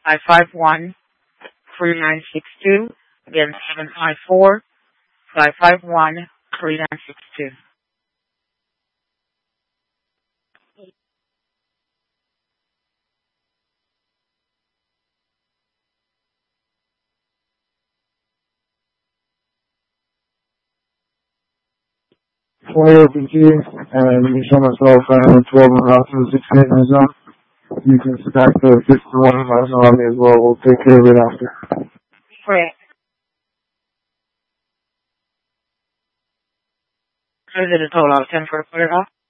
551-3962. Again, 754-551-3962. Fully open key, and you can show myself 12 and off in the 16 zone. You can stack the 51 miles on me as well. We'll take care of it after. Correct. Is it a total of 10 for a quarter off?